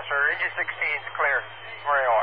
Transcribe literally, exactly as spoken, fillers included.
sir. Engine sixteen is clear. Where you are.